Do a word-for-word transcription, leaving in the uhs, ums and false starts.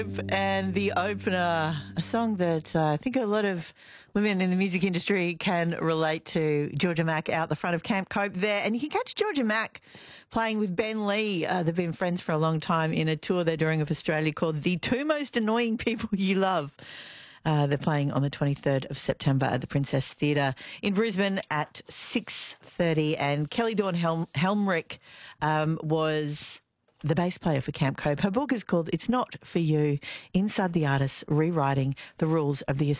And the opener, a song that uh, I think a lot of women in the music industry can relate to. Georgia Mack out the front of Camp Cope there. And you can catch Georgia Mack playing with Ben Lee. Uh, they've been friends for a long time in a tour they're doing of Australia called The Two Most Annoying People You Love. Uh, they're playing on the twenty-third of September at the Princess Theatre in Brisbane at six thirty. And Kelly Dawn Helm- Helmrich um, was the bass player for Camp Cope. Her book is called It's Not For You, Inside the Artist, Rewriting the Rules of the